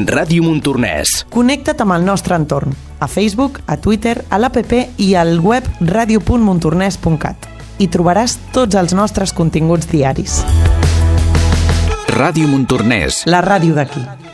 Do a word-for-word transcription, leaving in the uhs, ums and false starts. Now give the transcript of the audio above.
Ràdio Montornès. Connecta't amb el nostre entorn, a Facebook, a Twitter, a l'app i al web ràdio punt montornès punt cat. Hi trobaràs tots els nostres continguts diaris. Ràdio Montornès. La ràdio d'aquí.